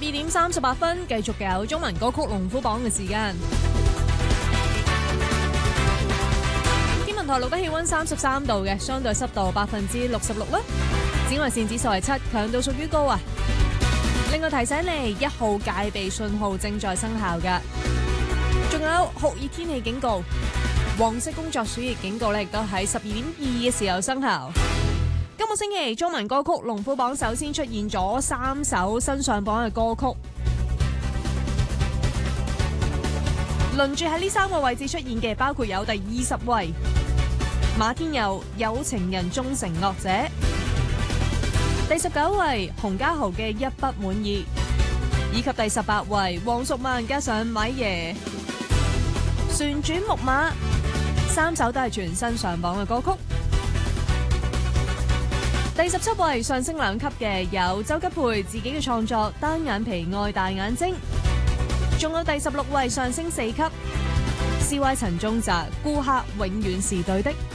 12:38，繼續有中文歌曲龍虎榜嘅時間。天文台錄得氣溫33度嘅，相對濕度66%啦。紫外線指數係7，強度屬於高啊。另外提醒你，1號戒備信號正在生效㗎。仲有酷熱天氣警告，黃色工作暑熱警告咧，亦都喺12:02嘅時候生效。今個星期中文歌曲龍虎榜首先出現咗3首新上榜嘅歌曲，輪住喺呢3個位置出現嘅，包括有第20位馬天佑有情人終成惡者，第19位洪家豪嘅一不滿意，以及第18位黃淑蔓加上米爺旋轉木馬，3首都係全新上榜嘅歌曲。第17位上升2級嘅有周吉培自己嘅創作《單眼皮愛大眼睛》，仲有第16位上升4級 CY 陳忠澤顧客永遠是對的。